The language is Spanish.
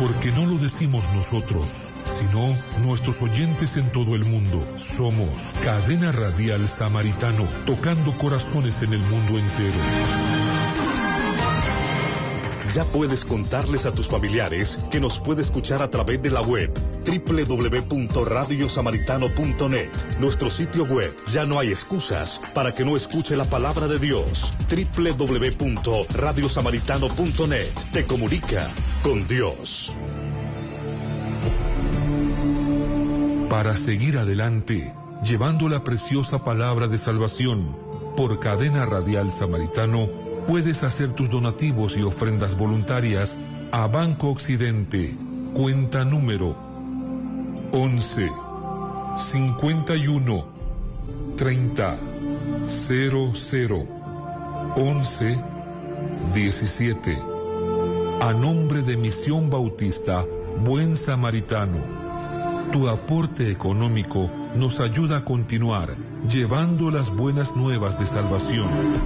porque no lo decimos nosotros, sino nuestros oyentes en todo el mundo. Somos Cadena Radial Samaritano, tocando corazones en el mundo entero. Ya puedes contarles a tus familiares que nos puede escuchar a través de la web www.radiosamaritano.net. Nuestro sitio web. Ya no hay excusas para que no escuche la palabra de Dios. www.radiosamaritano.net. Te comunica con Dios. Para seguir adelante, llevando la preciosa palabra de salvación por Cadena Radial Samaritano, puedes hacer tus donativos y ofrendas voluntarias a Banco Occidente, cuenta número 11 51 30 00 11 17. A nombre de Misión Bautista Buen Samaritano, tu aporte económico nos ayuda a continuar llevando las buenas nuevas de salvación.